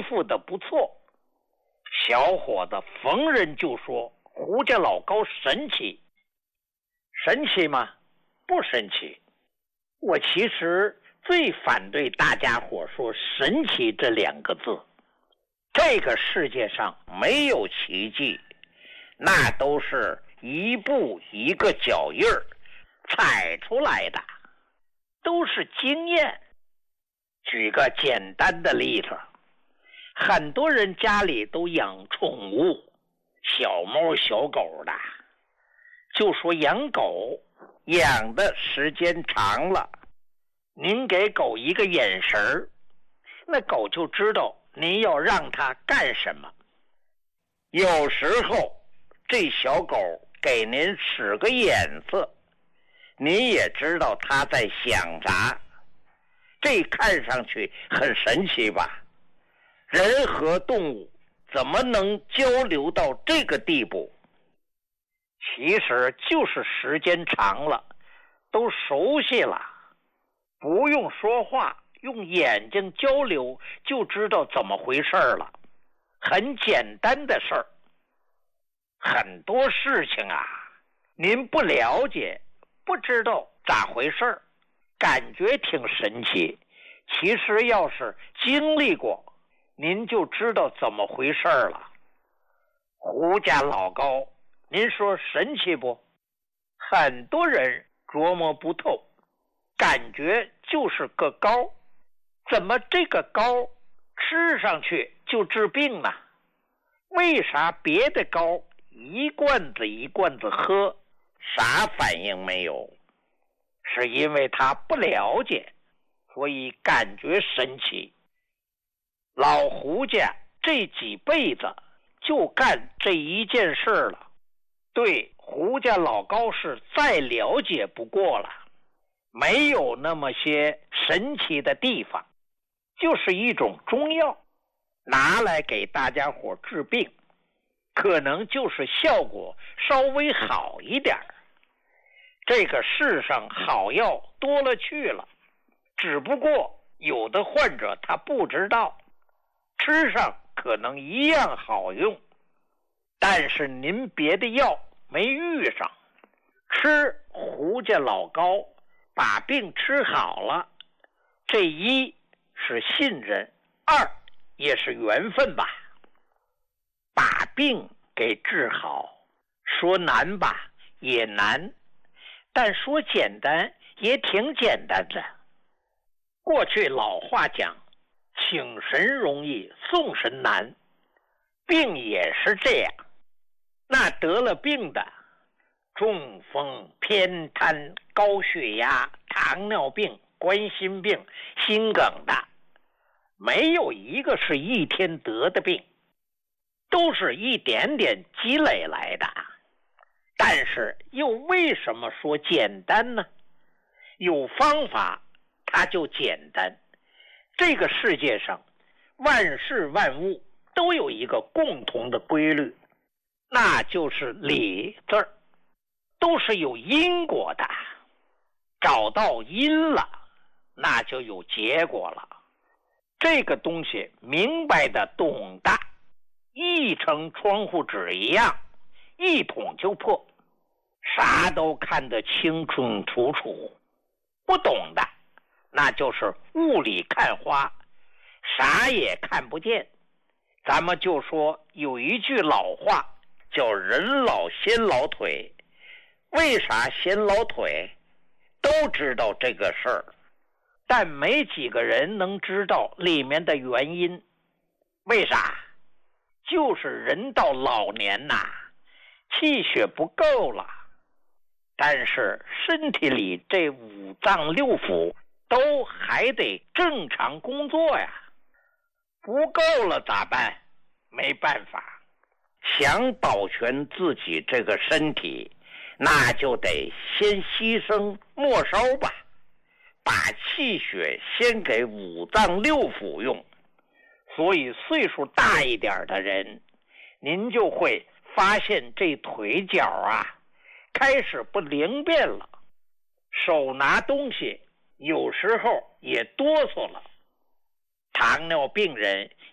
复的不错。小伙子逢人就说胡家老高神奇。神奇吗？不神奇。我其实最反对大家伙说神奇这2个字。这个世界上没有奇迹，那都是一步一个脚印儿踩出来的，都是经验。举个简单的例子，很多人家里都养宠物，小猫小狗的，就说养狗养的时间长了，您给狗一个眼神，那狗就知道您要让它干什么。有时候这小狗给您使个眼色，您也知道它在想啥。这看上去很神奇吧？人和动物怎么能交流到这个地步？其实就是时间长了，都熟悉了，不用说话，用眼睛交流就知道怎么回事了。很简单的事儿。很多事情啊，您不了解，不知道咋回事，感觉挺神奇，其实要是经历过，您就知道怎么回事了。胡家老高，您说神奇不？很多人琢磨不透，感觉就是个膏，怎么这个膏吃上去就治病呢？为啥别的膏一罐子一罐子喝，啥反应没有？是因为他不了解，所以感觉神奇。老胡家这几辈子就干这一件事了，对胡家老高是再了解不过了，没有那么些神奇的地方，就是一种中药，拿来给大家伙治病，可能就是效果稍微好一点。这个世上好药多了去了，只不过有的患者他不知道，吃上可能一样好用，但是您别的药没遇上，吃胡家老高把病吃好了，这一是信任，二也是缘分吧。把病给治好，说难吧也难，但说简单也挺简单的。过去老话讲，请神容易送神难，病也是这样。那得了病的，中风、偏瘫、高血压、糖尿病、冠心病、心梗的，没有一个是一天得的病，都是一点点积累来的。但是又为什么说简单呢？有方法它就简单。这个世界上万事万物都有一个共同的规律，那就是理字儿，都是有因果的。找到因了，那就有结果了。这个东西明白的懂的，一成窗户纸一样，一捅就破，啥都看得清清楚楚。不懂的，那就是雾里看花，啥也看不见。咱们就说有一句老话叫人老先老腿，为啥先老腿？都知道这个事儿，但没几个人能知道里面的原因。为啥？就是人到老年呐，气血不够了，但是身体里这五脏六腑都还得正常工作呀，不够了咋办？没办法，想保全自己这个身体，那就得先牺牲末梢吧，把气血先给五脏六腑用。所以岁数大一点的人，您就会发现这腿脚啊开始不灵便了，手拿东西有时候也哆嗦了。糖尿病人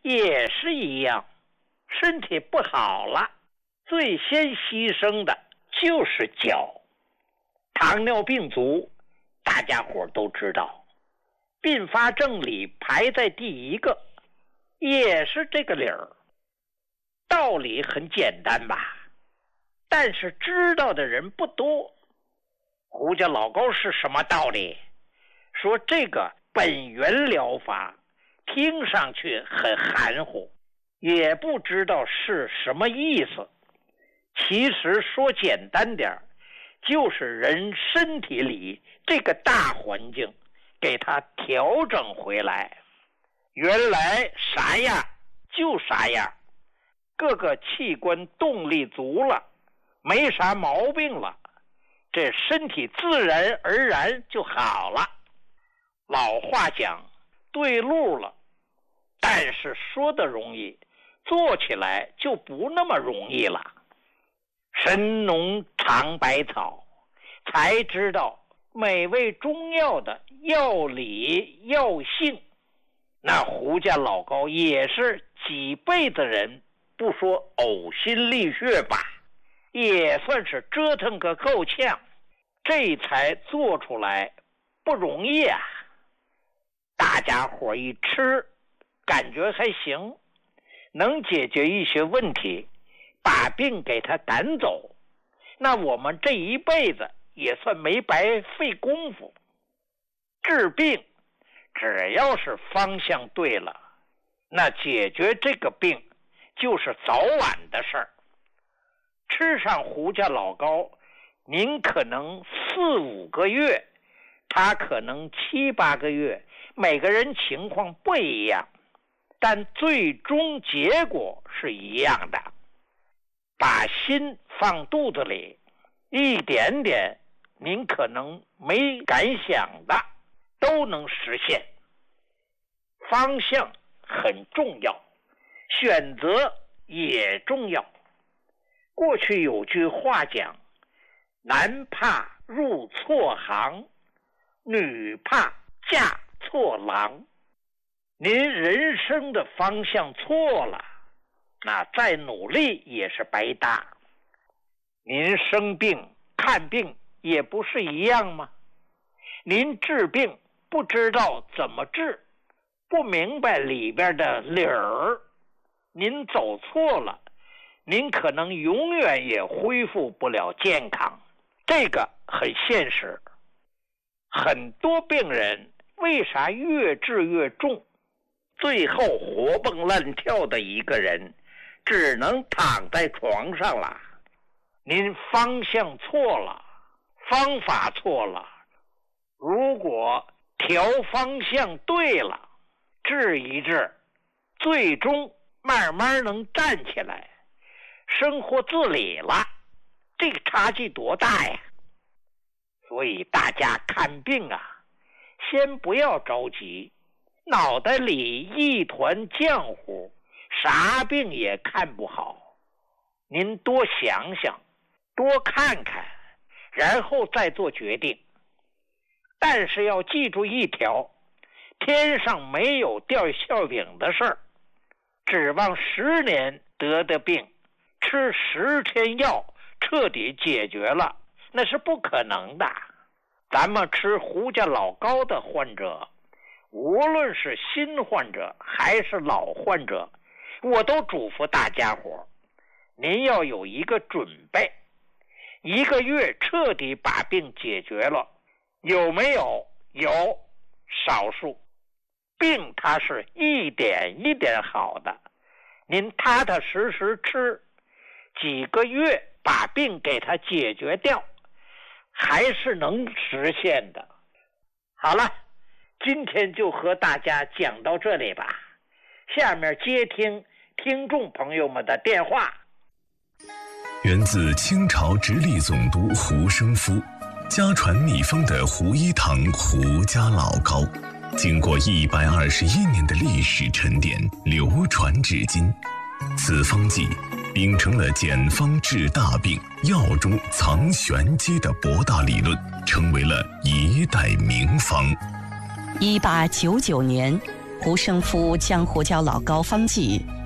也是一样，身体不好了，最先牺牲的就是脚。糖尿病足，大家伙都知道，并发症里排在第一个，也是这个理儿。道理很简单吧，但是知道的人不多。胡家老高是什么道理？说这个本源疗法听上去很含糊，也不知道是什么意思。其实说简单点，就是人身体里这个大环境给它调整回来，原来啥样就啥样，各个器官动力足了，没啥毛病了，这身体自然而然就好了。老话讲对路了，但是说的容易，做起来就不那么容易了。神农尝百草，才知道每味中药的药理药性。那胡家老高也是几辈子人，不说呕心沥血吧，也算是折腾个够呛，这才做出来，不容易啊。大家伙一吃，感觉还行，能解决一些问题，把病给他赶走，那我们这一辈子也算没白费功夫。治病只要是方向对了，那解决这个病就是早晚的事儿。吃上胡家老高，您可能4、5个月，他可能7、8个月，每个人情况不一样，但最终结果是一样的。把心放肚子里，一点点您可能没敢想的都能实现。方向很重要，选择也重要。过去有句话讲，男怕入错行，女怕嫁错郎。您人生的方向错了，那再努力也是白搭。您生病看病也不是一样吗？您治病不知道怎么治，不明白里边的理儿，您走错了，您可能永远也恢复不了健康。这个很现实。很多病人为啥越治越重，最后活蹦乱跳的一个人只能躺在床上了？您方向错了，方法错了。如果调方向对了，治一治，最终慢慢能站起来，生活自理了，这个差距多大呀！所以大家看病啊，先不要着急，脑袋里一团浆糊，啥病也看不好。您多想想，多看看，然后再做决定。但是要记住一条，天上没有掉馅饼的事儿。指望10年得的病，吃10天药彻底解决了，那是不可能的。咱们吃胡家老高的患者，无论是新患者还是老患者，我都嘱咐大家伙，您要有一个准备，1个月彻底把病解决了。有没有？有，少数。病它是一点一点好的，您踏踏实实吃，几个月把病给它解决掉，还是能实现的。好了，今天就和大家讲到这里吧，下面接听听众朋友们的电话。 源自清朝直隶总督胡生夫，家传秘方的胡一堂胡家老高，经过121年的历史沉淀，流传至今。此方剂秉承了简方治大病、药中藏玄机的博大理论，成为了一代名方。 1899年， 胡生夫将胡椒老膏方剂